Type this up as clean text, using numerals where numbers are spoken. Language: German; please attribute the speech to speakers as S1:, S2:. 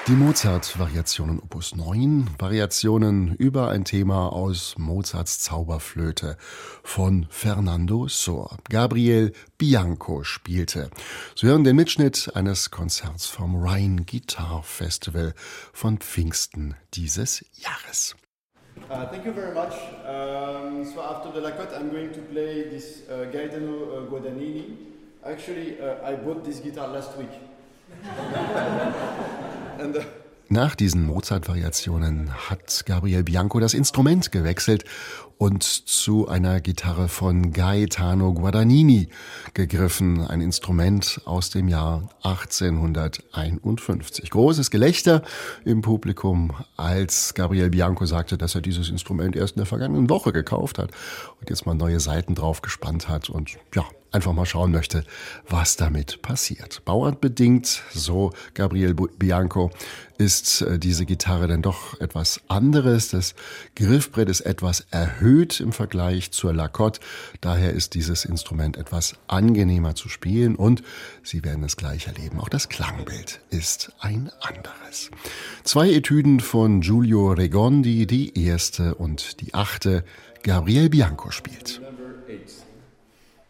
S1: Die Mozart-Variationen Opus 9, Variationen über ein Thema aus Mozarts Zauberflöte von Fernando Sor. Gabriel Bianco spielte. Sie hören den Mitschnitt eines Konzerts vom Rhine Guitar Festival von Pfingsten dieses Jahres.
S2: Thank you very much. So after the Lacotte, I'm going to play this Gaetano Guadagnini. Actually, I bought this guitar last week.
S1: Nach diesen Mozart-Variationen hat Gabriel Bianco das Instrument gewechselt und zu einer Gitarre von Gaetano Guadagnini gegriffen, ein Instrument aus dem Jahr 1851. Großes Gelächter im Publikum, als Gabriel Bianco sagte, dass er dieses Instrument erst in der vergangenen Woche gekauft hat und jetzt mal neue Saiten drauf gespannt hat und ja, einfach mal schauen möchte, was damit passiert. Bauartbedingt, so Gabriel Bianco, ist diese Gitarre dann doch etwas anderes. Das Griffbrett ist etwas erhöht im Vergleich zur Lacotte. Daher ist dieses Instrument etwas angenehmer zu spielen und Sie werden es gleich erleben. Auch das Klangbild ist ein anderes. 2 Etüden von Giulio Regondi, die erste und die 8. Gabriel Bianco spielt.